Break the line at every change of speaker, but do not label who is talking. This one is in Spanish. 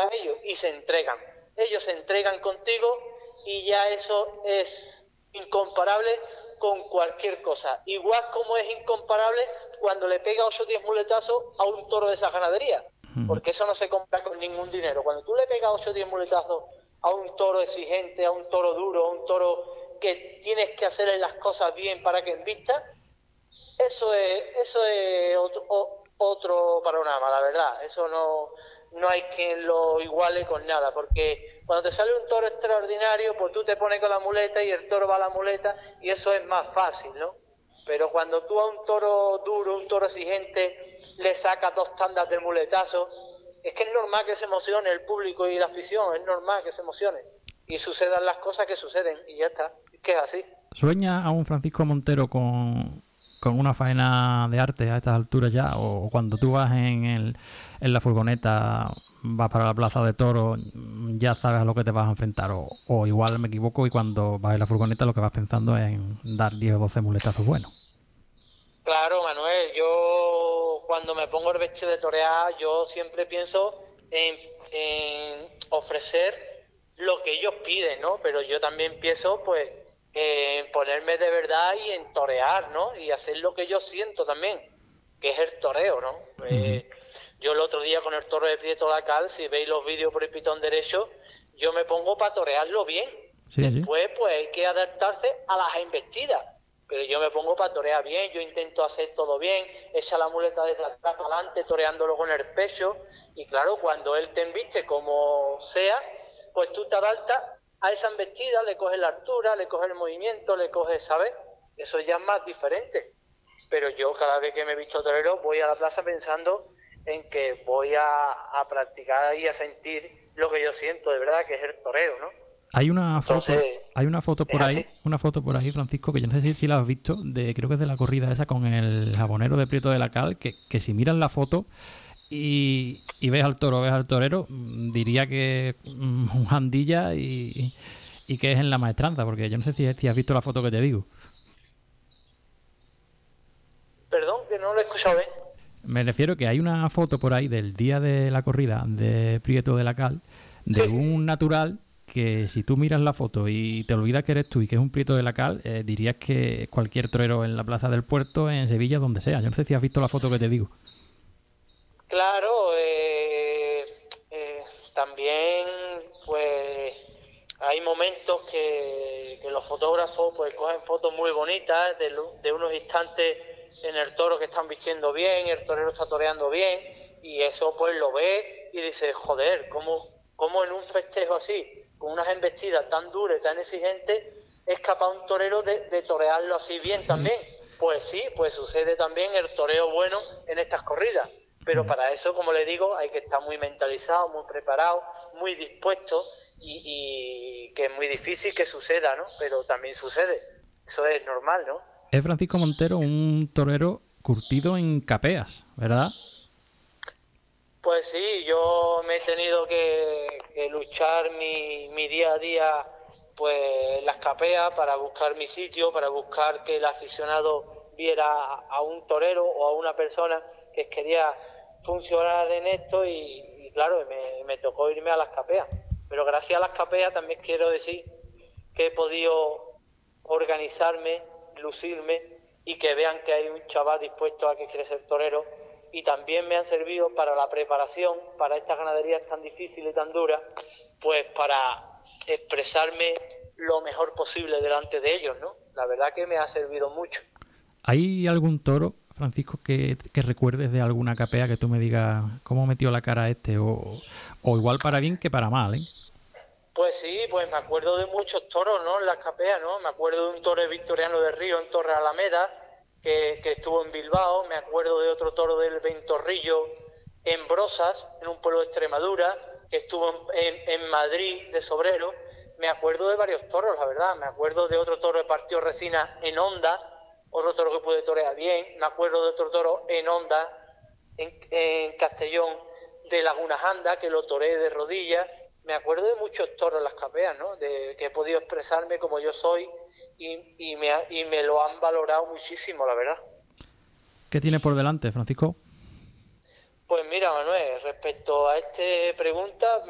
a ellos y se entregan. Ellos se entregan contigo y ya eso es incomparable con cualquier cosa. Igual como es incomparable cuando le pega 8 o 10 muletazos a un toro de esa ganadería, porque eso no se compra con ningún dinero. Cuando tú le pegas 8 o 10 muletazos a un toro exigente, a un toro duro, a un toro que tienes que hacerle las cosas bien para que invista, eso es otro panorama, la verdad. Eso no hay quien lo iguale con nada, porque cuando te sale un toro extraordinario, pues tú te pones con la muleta y el toro va a la muleta y eso es más fácil, ¿no? Pero cuando tú a un toro duro, un toro exigente, le sacas 2 tandas de muletazo, es que es normal que se emocione el público y la afición, es normal que se emocione. Y sucedan las cosas que suceden y ya está, es que es así.
¿Sueña a un Francisco Montero con una faena de arte a estas alturas ya? ¿O cuando tú vas en la furgoneta, vas para la plaza de toros, ya sabes a lo que te vas a enfrentar? O igual me equivoco y cuando vas en la furgoneta lo que vas pensando es en dar 10 o 12 muletazos buenos.
Claro, Manuel, yo cuando me pongo el vestido de torear, yo siempre pienso en ofrecer lo que ellos piden, ¿no? Pero yo también pienso, pues, en ponerme de verdad y en torear, ¿no? Y hacer lo que yo siento también, que es el toreo, ¿no? Yo el otro día con el toro de Prieto Lacal, si veis los vídeos por el pitón derecho, yo me pongo para torearlo bien.
Sí,
Después, pues, hay que adaptarse a las embestidas. Pero yo me pongo para torear bien, yo intento hacer todo bien, echa la muleta desde atrás para adelante, toreándolo con el pecho, y claro, cuando él te embiste como sea, pues tú te adaptas a esa embestida, le coges la altura, le coges el movimiento, le coges, ¿sabes? Eso ya es más diferente. Pero yo cada vez que me he visto torero voy a la plaza pensando en que voy a practicar y a sentir lo que yo siento de verdad, que es el toreo, ¿no?
Hay una
Entonces,
foto por
es
ahí,
así.
Francisco, que yo no sé si la has visto, creo que es de la corrida esa con el jabonero de Prieto de la Cal, que si miras la foto y ves al toro, ves al torero, diría que un jandilla y que es en la maestranza, porque yo no sé si has visto la foto que te digo.
Perdón, que no lo he escuchado bien.
Me refiero que hay una foto por ahí del día de la corrida de Prieto de la Cal,
Sí.
de un natural que si tú miras la foto y te olvidas que eres tú y que es un Prieto de la Cal, dirías que cualquier torero en la Plaza del Puerto, en Sevilla, donde sea. Yo no sé si has visto la foto que te digo.
Claro, también pues hay momentos que los fotógrafos pues cogen fotos muy bonitas de unos instantes en el toro que están vistiendo bien, el torero está toreando bien y eso pues lo ves y dices, joder, ¿cómo en un festejo así, con unas embestidas tan duras y tan exigentes, es capaz un torero de torearlo así bien también? Pues sí, pues sucede también el toreo bueno en estas corridas. Pero para eso, como le digo, hay que estar muy mentalizado, muy preparado, muy dispuesto y que es muy difícil que suceda, ¿no? Pero también sucede. Eso es normal, ¿no?
Es Francisco Montero un torero curtido en capeas, ¿verdad?
Pues sí, yo me he tenido que luchar mi día a día pues las capeas para buscar mi sitio, para buscar que el aficionado viera a un torero o a una persona que quería funcionar en esto y claro, me tocó irme a las capeas. Pero gracias a las capeas también quiero decir que he podido organizarme, lucirme y que vean que hay un chaval dispuesto a que quiere ser torero y también me han servido para la preparación, para estas ganaderías tan difíciles y tan duras, pues para expresarme lo mejor posible delante de ellos, ¿no? La verdad que me ha servido mucho.
¿Hay algún toro, Francisco, que recuerdes de alguna capea que tú me digas cómo metió la cara este? O igual para bien que para mal, ¿eh?
Pues sí, pues me acuerdo de muchos toros, ¿no? En las capeas, ¿no? Me acuerdo de un toro victoriano de Río en Torre Alameda, que estuvo en Bilbao. Me acuerdo de otro toro del Ventorrillo en Brosas, en un pueblo de Extremadura, que estuvo en Madrid de Sobrero. Me acuerdo de varios toros, la verdad. Me acuerdo de otro toro de Partido Resina en Honda, otro toro que pude torear bien. Me acuerdo de otro toro en Honda, en Castellón, de Lagunas Anda, que lo toreé de rodillas. Me acuerdo de muchos toros en las capeas, ¿no? De que he podido expresarme como yo soy y me lo han valorado muchísimo, la verdad.
¿Qué tiene por delante, Francisco?
Pues mira, Manuel, respecto a esta pregunta,